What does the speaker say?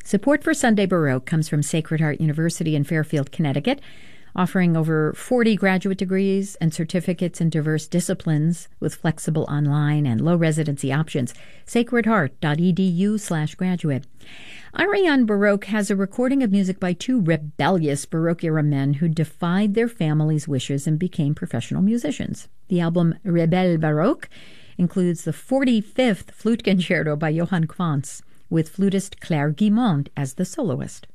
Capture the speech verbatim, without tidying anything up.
Support for Sunday Baroque comes from Sacred Heart University in Fairfield, Connecticut, offering over forty graduate degrees and certificates in diverse disciplines with flexible online and low residency options. sacredheart.edu slash graduate. Ariane Baroque has a recording of music by two rebellious Baroque-era men who defied their families' wishes and became professional musicians. The album Rebelle Baroque includes the forty-fifth Flute Concerto by Johann Quantz, with flutist Claire Guimond as the soloist.